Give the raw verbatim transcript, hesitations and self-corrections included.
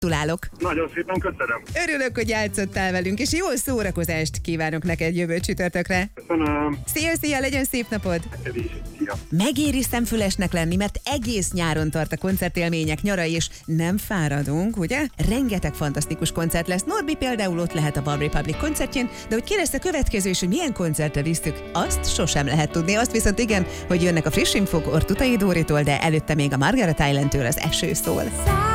Gratulálok! Nagyon szépen köszönöm. Örülök, hogy játszottál velünk, és jó szórakozást kívánok neked jövő csütörtökre. Köszönöm. Szia, szia, legyen szép napod! Neked is. Szia. Megéri szemfülesnek lenni, mert egész nyáron tart a koncertélmények nyara, és nem fáradunk, ugye? Rengeteg fantasztikus koncert lesz. Norbi például ott lehet a One Republic koncertjén, de hogy ki lesz a következő, és hogy milyen koncertre visztük, azt sosem lehet tudni. Azt viszont igen, hogy jönnek a friss infók Ortutai Dóritól, de előtte még a Margaret Islandtől az Eső szól.